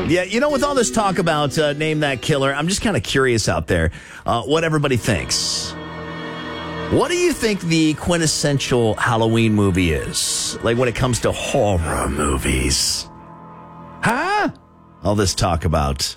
Yeah, with all this talk about Name That Killer, I'm just kind of curious out there what everybody thinks. What do you think the quintessential Halloween movie is? Like when it comes to horror movies. Huh? All this talk about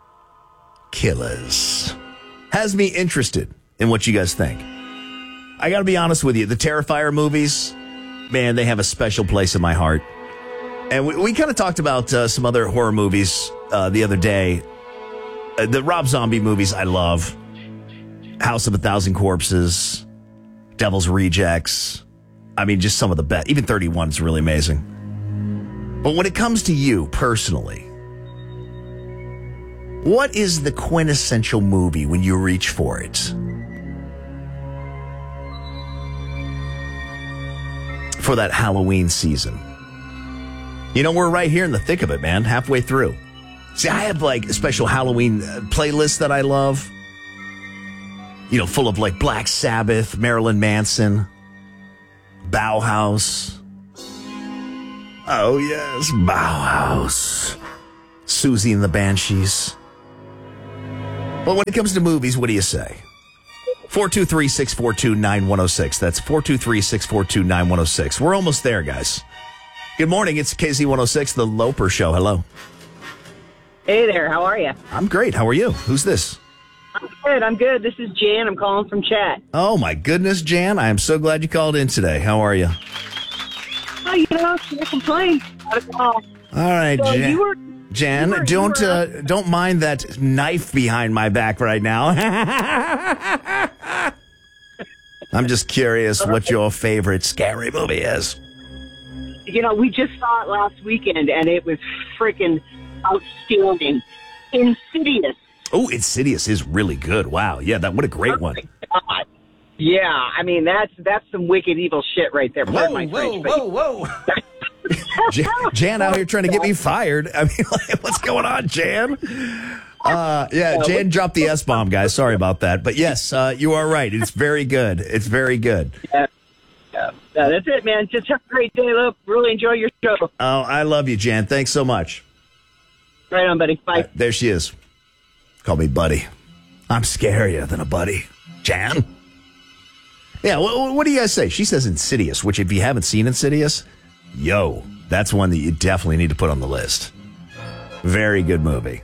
killers has me interested in what you guys think. I got to be honest with you. The Terrifier movies, man, they have a special place in my heart. And we kind of talked about some other horror movies the other day. The Rob Zombie movies I love. House of a Thousand Corpses, Devil's Rejects. I mean, just some of the best. Even 31 is really amazing. But when it comes to you personally, what is the quintessential movie when you reach for it? For that Halloween season. We're right here in the thick of it, man. Halfway through. See, I have like a special Halloween playlist that I love. Full of like Black Sabbath, Marilyn Manson, Bauhaus. Oh, yes, Bauhaus. Susie and the Banshees. But when it comes to movies, what do you say? 423-642-9106. That's 423-642-9106. We're almost there, guys. Good morning. It's KZ106, The Loper Show. Hello. Hey there. How are you? I'm great. How are you? Who's this? I'm good. This is Jan. I'm calling from chat. Oh, my goodness, Jan. I am so glad you called in today. How are you? Oh, can't complain. All right, so Jan. Don't mind that knife behind my back right now. I'm just curious what your favorite scary movie is. We just saw it last weekend, and it was freaking outstanding. Insidious. Oh, Insidious is really good. Wow. Yeah, what a great one. God. Yeah, I mean, that's some wicked evil shit right there. Whoa. Jan out here trying to get me fired. I mean, what's going on, Jan? Jan dropped the S-bomb, guys. Sorry about that. But yes, you are right. It's very good. It's very good. Yeah, that's it, man. Just have a great day, love. Really enjoy your show. Oh, I love you, Jan. Thanks so much. Right on, buddy. Bye. There she is. Call me buddy. I'm scarier than a buddy. Jan? Yeah, what do you guys say? She says Insidious, which if you haven't seen Insidious, that's one that you definitely need to put on the list. Very good movie.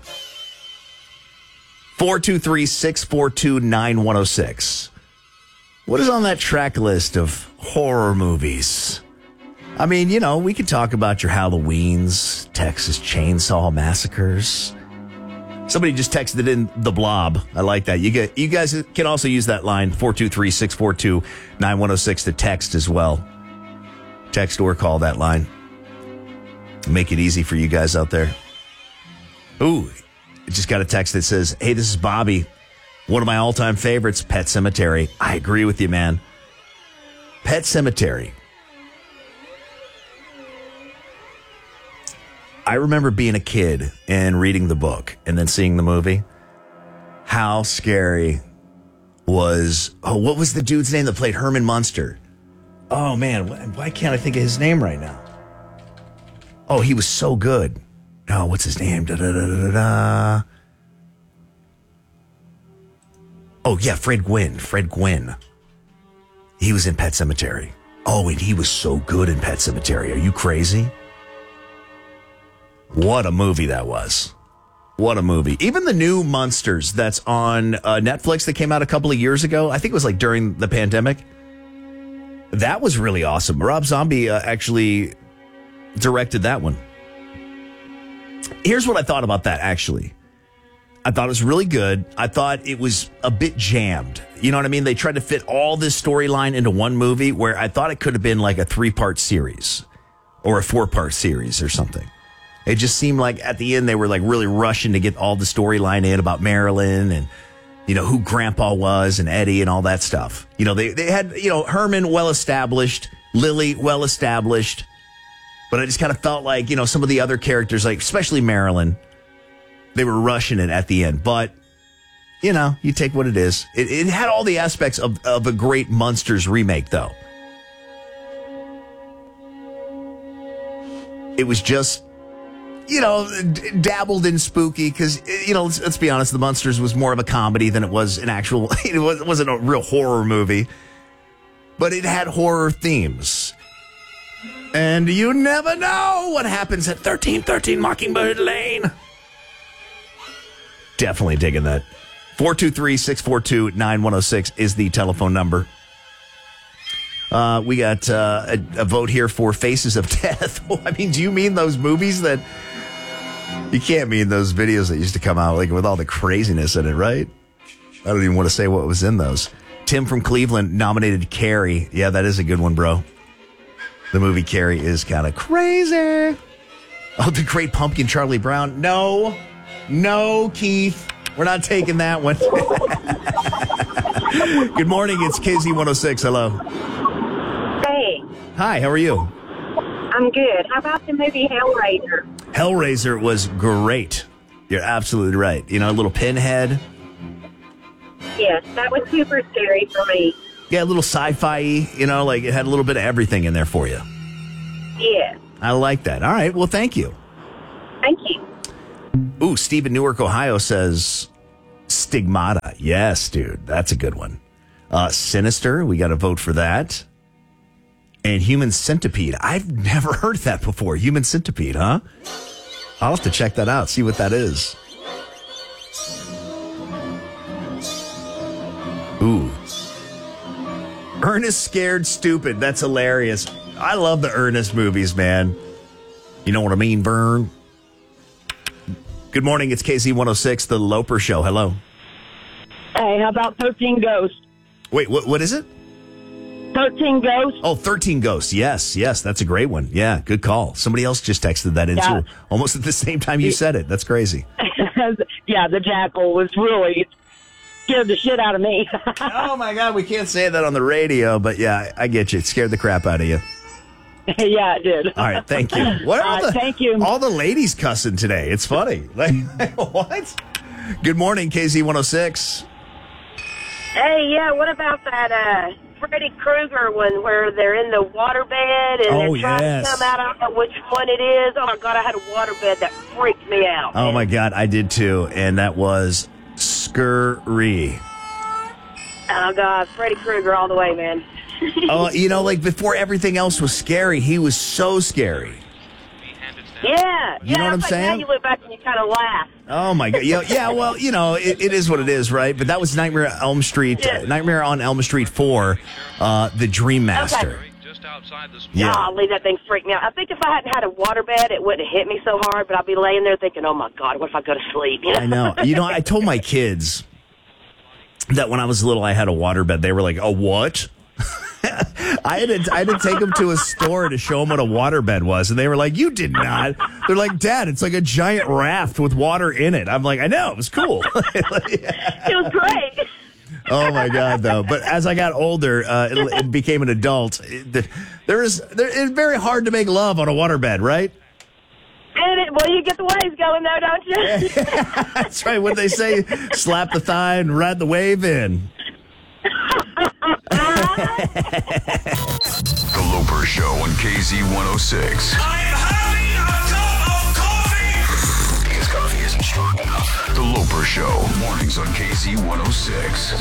423-642-9106. What is on that track list of horror movies? I mean, we could talk about your Halloweens, Texas Chainsaw Massacres. Somebody just texted in The Blob. I like that. You guys can also use that line, 423-642-9106 to text as well. Text or call that line. Make it easy for you guys out there. Ooh, I just got a text that says, hey, this is Bobby. One of my all-time favorites, Pet Sematary. I agree with you, man. Pet Sematary. I remember being a kid and reading the book and then seeing the movie. How scary was... Oh, what was the dude's name that played Herman Munster? Oh, man, why can't I think of his name right now? Oh, he was so good. Oh, what's his name? Oh, yeah, Fred Gwynn. He was in Pet Sematary. Oh, and he was so good in Pet Sematary. Are you crazy? What a movie that was. What a movie. Even the new Munsters that's on Netflix that came out a couple of years ago, I think it was like during the pandemic. That was really awesome. Rob Zombie actually directed that one. Here's what I thought about that, actually. I thought it was really good. I thought it was a bit jammed. You know what I mean? They tried to fit all this storyline into one movie where I thought it could have been like a 3-part series or a 4-part series or something. It just seemed like at the end they were like really rushing to get all the storyline in about Marilyn and, who Grandpa was and Eddie and all that stuff. They had, Herman well-established, Lily well-established. But I just kind of felt like, some of the other characters, like especially Marilyn, they were rushing it at the end. But, you take what it is. It had all the aspects of a great Munsters remake, though. It was just dabbled in spooky because, let's be honest, The Munsters was more of a comedy than it was an actual, it wasn't a real horror movie, but it had horror themes. And you never know what happens at 1313 Mockingbird Lane. Definitely digging that. 423-642-9106 is the telephone number. We got a vote here for Faces of Death. I mean, do you mean those movies that... You can't mean those videos that used to come out like with all the craziness in it, right? I don't even want to say what was in those. Tim from Cleveland nominated Carrie. Yeah, that is a good one, bro. The movie Carrie is kind of crazy. Oh, The Great Pumpkin, Charlie Brown. No, Keith. We're not taking that one. Good morning. It's KZ106. Hello. Hey. Hi, how are you? I'm good. How about the movie Hellraiser? Hellraiser was great. You're absolutely right. A little pinhead. Yes, that was super scary for me. Yeah, a little sci-fi-y, like it had a little bit of everything in there for you. Yeah. I like that. All right, well, thank you. Thank you. Ooh, Steve in Newark, Ohio says Stigmata. Yes, dude, that's a good one. Sinister, we got to vote for that. And Human Centipede. I've never heard that before. Human Centipede, huh? I'll have to check that out, see what that is. Ooh. Ernest Scared Stupid. That's hilarious. I love the Ernest movies, man. You know what I mean, Vern? Good morning. It's KZ106, The Loper Show. Hello. Hey, how about 13 Ghosts? Wait, what is it? 13 Ghosts? Oh, 13 Ghosts. Yes, that's a great one. Yeah, good call. Somebody else just texted that in, too. Almost at the same time you said it. That's crazy. Yeah, the jackal was really... scared the shit out of me. Oh, my God. We can't say that on the radio, but yeah, I get you. It scared the crap out of you. Yeah, it did. All right, thank you. What are thank you. All the ladies cussing today. It's funny. Like, what? Good morning, KZ106. Hey, yeah, what about that Freddy Krueger one where they're in the waterbed and they're trying to come out? I don't know which one it is. Oh, my God, I had a waterbed that freaked me out. Oh, my God, I did too, and that was scary. Oh, God, Freddy Krueger all the way, man. Oh, like before everything else was scary, he was so scary. Yeah. You know what I'm saying? Now you look back and you kind of laugh. Oh, my God. Yeah, well, it is what it is, right? But that was Nightmare on Elm Street, Nightmare on Elm Street 4, The Dream Master. Okay. Yeah. Golly, that thing freaked me out. I think if I hadn't had a waterbed, it wouldn't have hit me so hard, but I'd be laying there thinking, oh, my God, what if I go to sleep? I know. I told my kids that when I was little, I had a waterbed. They were like, oh, what? I had to take them to a store to show them what a waterbed was, and they were like, you did not. They're like, Dad, it's like a giant raft with water in it. I'm like, I know, it was cool. It was great. Oh, my God, though. But as I got older and became an adult, it's very hard to make love on a waterbed, right? Well, you get the waves going, though, don't you? That's right. What they say, slap the thigh and ride the wave in. The Loper Show on KZ106. I'm having a cup of coffee. Because coffee isn't strong enough. The Loper Show, mornings on KZ106.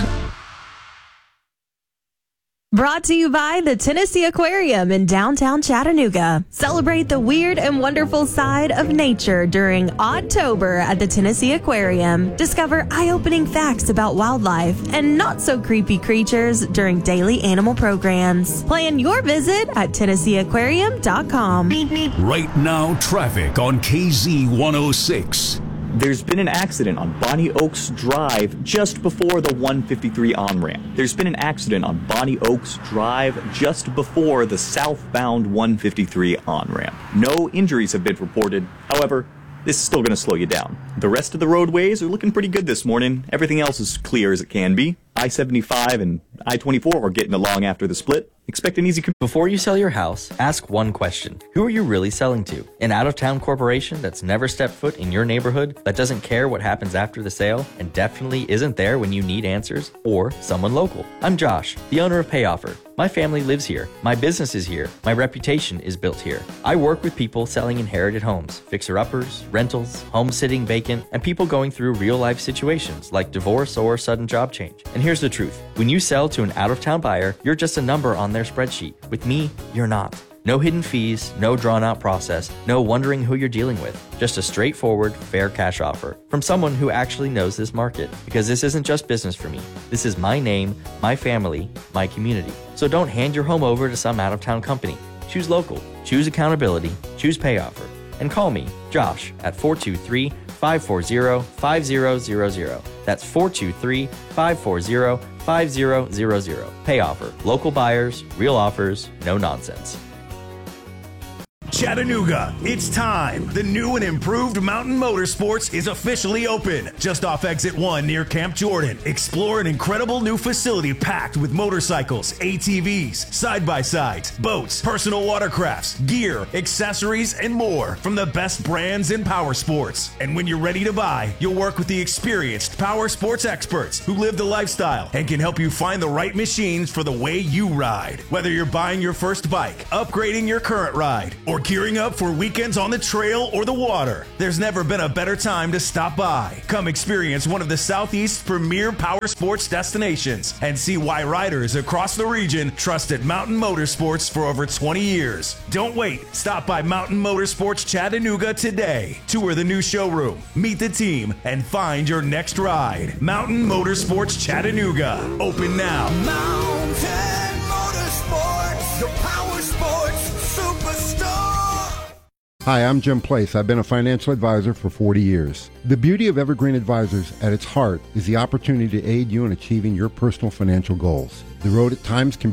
Brought to you by the Tennessee Aquarium in downtown Chattanooga. Celebrate the weird and wonderful side of nature during Oddtober at the Tennessee Aquarium. Discover eye-opening facts about wildlife and not-so-creepy creatures during daily animal programs. Plan your visit at TennesseeAquarium.com. Right now, traffic on KZ106. There's been an accident on Bonnie Oaks Drive just before the 153 on-ramp. There's been an accident on Bonnie Oaks Drive just before the southbound 153 on-ramp. No injuries have been reported. However, this is still going to slow you down. The rest of the roadways are looking pretty good this morning. Everything else is clear as it can be. I-75 and I-24 or getting along after the split, expect an easy commute. Before you sell your house, ask one question. Who are you really selling to? An out-of-town corporation that's never stepped foot in your neighborhood, that doesn't care what happens after the sale, and definitely isn't there when you need answers? Or someone local? I'm Josh, the owner of PayOffer. My family lives here. My business is here. My reputation is built here. I work with people selling inherited homes, fixer-uppers, rentals, home sitting vacant, and people going through real-life situations like divorce or sudden job change. And here's the truth. When you sell to an out-of-town buyer, you're just a number on their spreadsheet. With me, you're not. No hidden fees, no drawn-out process, no wondering who you're dealing with. Just a straightforward, fair cash offer from someone who actually knows this market. Because this isn't just business for me. This is my name, my family, my community. So don't hand your home over to some out-of-town company. Choose local, choose accountability, choose PayOffer. And call me, Josh, at 423-540-5000. That's 423-540-5000. PayOffer. Local buyers, real offers, no nonsense. Chattanooga, it's time. The new and improved Mountain Motorsports is officially open. Just off Exit 1 near Camp Jordan. Explore an incredible new facility packed with motorcycles, ATVs, side-by-sides, boats, personal watercrafts, gear, accessories, and more from the best brands in power sports. And when you're ready to buy, you'll work with the experienced power sports experts who live the lifestyle and can help you find the right machines for the way you ride. Whether you're buying your first bike, upgrading your current ride, or gearing up for weekends on the trail or the water, there's never been a better time to stop by. Come experience one of the Southeast's premier power sports destinations and see why riders across the region trusted Mountain Motorsports for over 20 years. Don't wait. Stop by Mountain Motorsports Chattanooga today. Tour the new showroom, meet the team, and find your next ride. Mountain Motorsports Chattanooga. Open now. Mountain Motorsports, your power sports superstar. Hi, I'm Jim Place. I've been a financial advisor for 40 years. The beauty of Evergreen Advisors at its heart is the opportunity to aid you in achieving your personal financial goals. The road at times can be